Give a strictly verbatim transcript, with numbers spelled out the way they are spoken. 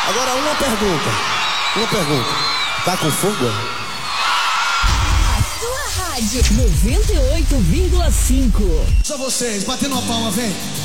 Agora uma pergunta. Uma pergunta. Tá com fogo? A sua rádio noventa e oito vírgula cinco. Só vocês, batendo uma palma, vem.